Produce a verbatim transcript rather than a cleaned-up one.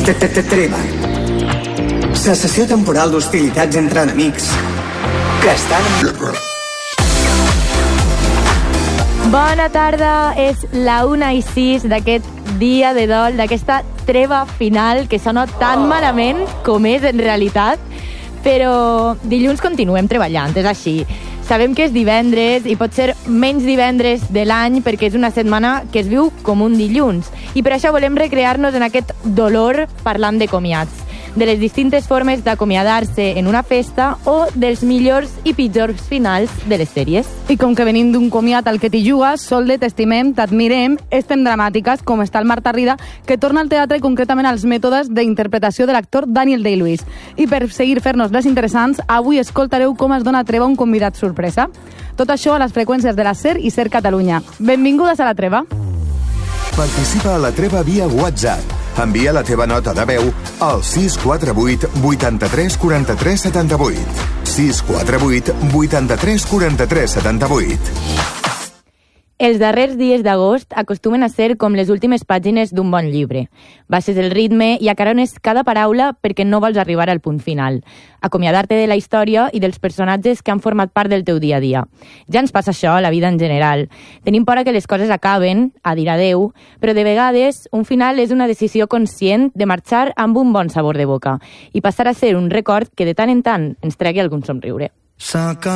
Treva. Cessació temporal d'hostilitats entre enemics que estan en guerra. Bona tarda, és la una i sis d'aquest dia de dol, d'aquesta treva final que sona tan malament com és en realitat, però dilluns continuem treballant, és així. Sabem que és divendres i pot ser menys divendres de l'any perquè és una setmana que es viu com un dilluns. I per això volem recrear-nos en aquest dolor parlant de comiats, de les distintes formes d'acomiadar-se en una festa o dels millors i pitjors finals de les sèries. I com que venim d'un comiat al que t'hi jugues, Solde, t'estimem, t'admirem, estem dramàtiques, com està el Marta Rida, que torna al teatre i concretament als mètodes d'interpretació de l'actor Daniel Day-Lewis. I per seguir fer-nos les interessants, avui escoltareu com es dona treva a un convidat sorpresa. Tot això a les freqüències de la SER i SER Catalunya. Benvingudes a la treva. Participa a la treva via WhatsApp. Envia la teva nota de veu al sis quatre vuit vuitanta-tres quaranta-tres setanta-vuit. sis quatre vuit vuitanta-tres quaranta-tres setanta-vuit. Els darrers dies d'agost acostumen a ser com les últimes pàgines d'un bon llibre. Baixes el ritme i acarones cada paraula perquè no vols arribar al punt final. Acomiadar-te de la història i dels personatges que han format part del teu dia a dia. Ja ens passa això a la vida en general. Tenim por a que les coses acaben, a dir adeu, però de vegades un final és una decisió conscient de marxar amb un bon sabor de boca i passar a ser un record que de tant en tant ens tregui algun somriure.